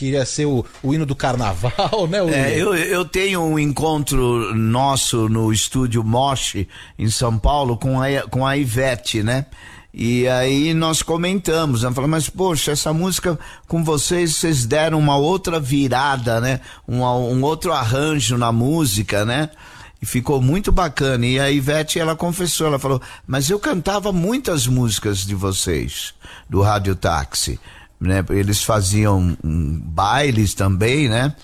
que iria ser o hino do carnaval, né, William? Eu tenho um encontro nosso no estúdio Moche, em São Paulo, com a Ivete, né? E aí nós comentamos, né? Falamos, mas poxa, essa música com vocês deram uma outra virada, né? Um outro arranjo na música, né? E ficou muito bacana. E a Ivete, ela confessou, ela falou, mas eu cantava muitas músicas de vocês, do Rádio Táxi, né? Eles faziam bailes também, né?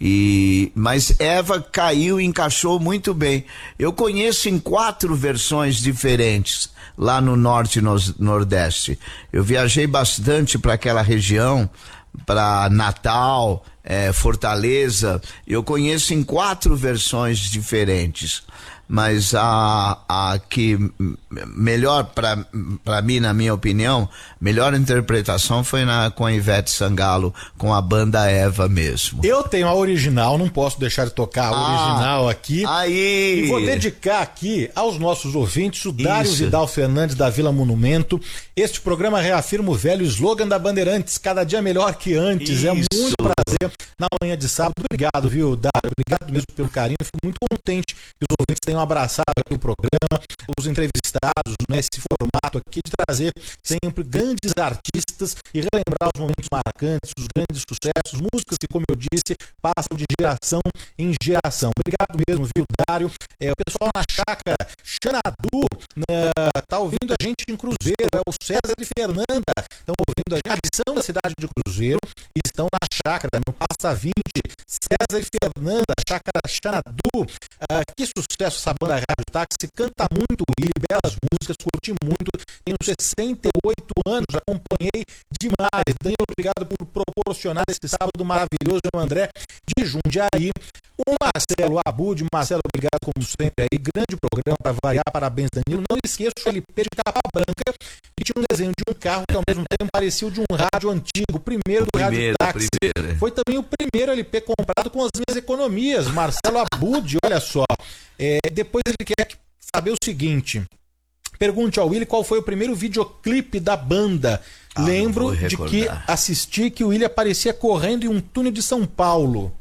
Mas Eva caiu e encaixou muito bem. Eu conheço em 4 versões diferentes lá no Norte e no Nordeste. Eu viajei bastante para aquela região, para Natal, Fortaleza. Eu conheço em 4 versões diferentes. Mas a que melhor para mim, na minha opinião, melhor interpretação foi com a Ivete Sangalo, com a banda Eva mesmo. Eu tenho a original, não posso deixar de tocar a original aqui. Aí. E vou dedicar aqui aos nossos ouvintes, o Dário Vidal Fernandes da Vila Monumento. Este programa reafirma o velho slogan da Bandeirantes, cada dia melhor que antes. Isso. É muito prazer na manhã de sábado. Obrigado, viu, Dário? Obrigado mesmo pelo carinho. Fico muito contente que os ouvintes tenham abraçado aqui o programa, os entrevistados, nesse formato aqui de trazer sempre grandes artistas e relembrar os momentos marcantes, os grandes sucessos, músicas que, como eu disse, passam de geração em geração. Obrigado mesmo, viu, Dário? O pessoal na chácara Xanadu tá ouvindo a gente em Cruzeiro, o César e Fernanda estão ouvindo a gente, são da cidade de Cruzeiro e estão na chácara, no Passa 20, César e Fernanda, chácara Xanadu. Que sucesso essa banda Rádio Táxi, canta muito, Willy, belas músicas, curti muito, tenho 68 anos, acompanhei demais. Daniel, obrigado por proporcionar esse sábado maravilhoso, o André de Jundiaí, o Marcelo Abud. Marcelo, obrigado como sempre aí, grande programa para variar, parabéns, Danilo. Não esqueça o LP de capa branca, que tinha um desenho de um carro que ao mesmo tempo parecia o de um rádio antigo, o primeiro do Rádio Táxi. Foi também o primeiro LP comprado com as minhas economias, Marcelo Abud, olha só. Depois ele quer saber o seguinte: pergunte ao Willy qual foi o primeiro videoclipe da banda. Lembro de que assisti que o Willy aparecia correndo em um túnel de São Paulo.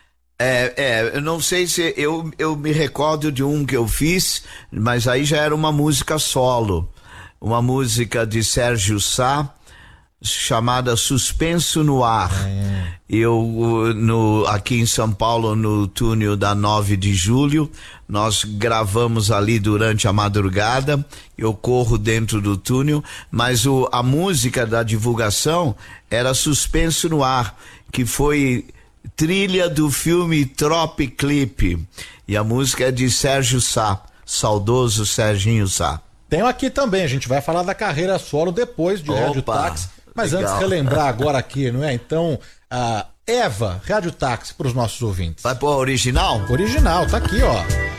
Eu não sei se eu me recordo de um que eu fiz, mas aí já era uma música solo, uma música de Sérgio Sá, chamada Suspenso no Ar. Aqui em São Paulo, no túnel da 9 de julho, nós gravamos ali durante a madrugada. Eu corro dentro do túnel, mas a música da divulgação era Suspenso no Ar, que foi trilha do filme Trop Clip, e a música é de Sérgio Sá, saudoso Serginho Sá. Tenho aqui também, a gente vai falar da carreira solo depois de Rádio Táxi, mas legal. Antes relembrar agora aqui, não é? Então, Eva, Rádio Táxi para os nossos ouvintes. Vai pôr a original? Original, tá aqui, ó.